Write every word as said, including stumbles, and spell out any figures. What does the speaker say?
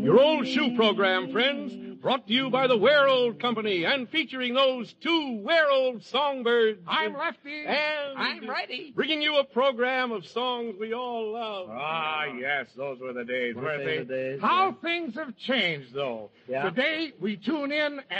Your old shoe program, friends, brought to you by the Wear-Old Company and featuring those two Wear-Old songbirds. I'm Lefty. And I'm Righty. Bringing you a program of songs we all love. Ah, yes, those were the days, weren't they? The days, How yeah. things have changed, though. Yeah. Today, we tune in